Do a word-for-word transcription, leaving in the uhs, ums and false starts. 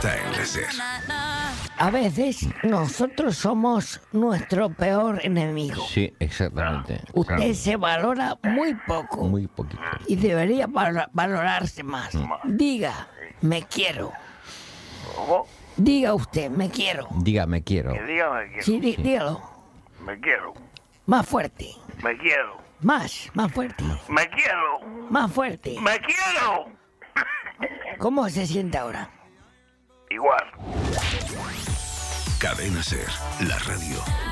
está en la SER. A veces nosotros somos nuestro peor enemigo. Sí, exactamente. Usted Claro. se valora muy poco. Muy poquito. Y debería val- valorarse más. Diga, me quiero. ¿Cómo? Diga usted, me quiero. Diga, me quiero. Que diga me quiero. Sí, di- dígalo. Me quiero. Más fuerte. Me quiero. Más, más fuerte. Me quiero. Más fuerte. Me quiero. ¿Cómo se siente ahora? Igual. Cadena SER, la radio